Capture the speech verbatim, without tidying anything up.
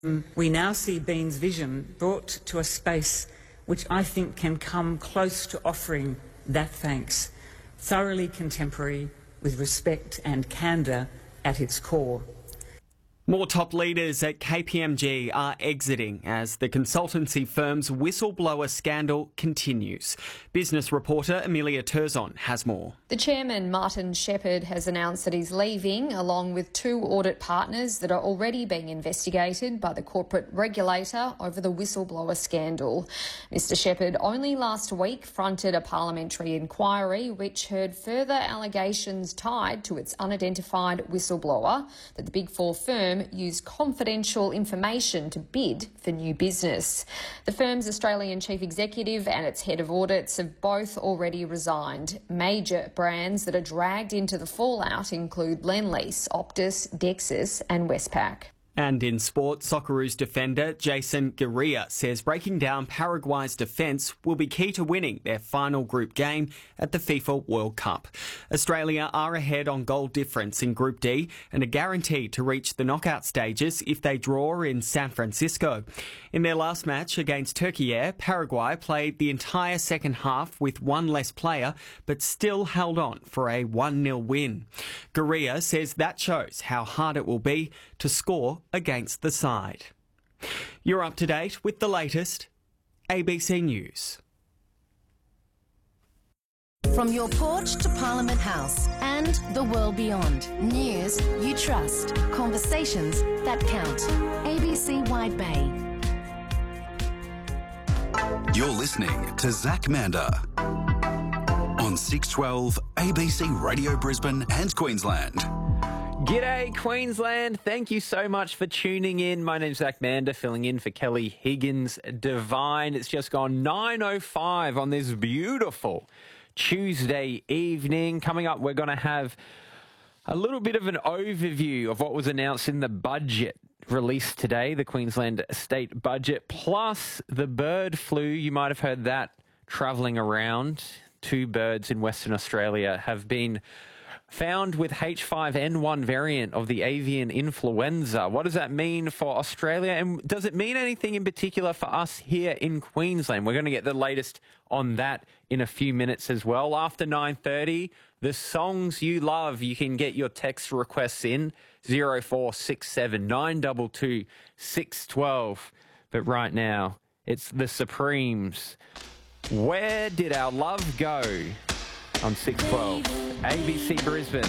We now see Bean's vision brought to a space which I think can come close to offering that thanks, thoroughly contemporary, with respect and candour at its core. More top leaders at K P M G are exiting as the consultancy firm's whistleblower scandal continues. Business reporter Amelia Turzon has more. The chairman, Martin Shepherd, has announced that he's leaving, along with two audit partners that are already being investigated by the corporate regulator over the whistleblower scandal. Mister Shepherd only last week fronted a parliamentary inquiry which heard further allegations tied to its unidentified whistleblower that the Big Four firm used confidential information to bid for new business. The firm's Australian chief executive and its head of audits have both already resigned. Major brands that are dragged into the fallout include Lendlease, Optus, Dexus and Westpac. And in sport, Socceroos defender Jason Gurria says breaking down Paraguay's defence will be key to winning their final group game at the FIFA World Cup. Australia are ahead on goal difference in Group D and are guaranteed to reach the knockout stages if they draw in San Francisco. In their last match against Turkey Air, Paraguay played the entire second half with one less player but still held on for a one nil win. Gurria says that shows how hard it will be to score against the side. You're up to date with the latest A B C News. From your porch to Parliament House and the world beyond. News you trust. Conversations that count. A B C Wide Bay. You're listening to Zach Mander on six twelve A B C Radio Brisbane and Queensland. G'day Queensland, thank you so much for tuning in. My name's Zach Mander, filling in for Kelly Higgins Divine. It's just gone nine oh five on this beautiful Tuesday evening. Coming up, we're going to have a little bit of an overview of what was announced in the budget released today, the Queensland state budget, plus the bird flu. You might have heard that travelling around. Two birds in Western Australia have been found with H five N one variant of the avian influenza. What does that mean for Australia? And does it mean anything in particular for us here in Queensland? We're going to get the latest on that in a few minutes as well. After nine thirty, the songs you love, you can get your text requests in zero four six seven nine two two six one two. But right now, it's the Supremes. Where did our love go? On six twelve, A B C Brisbane.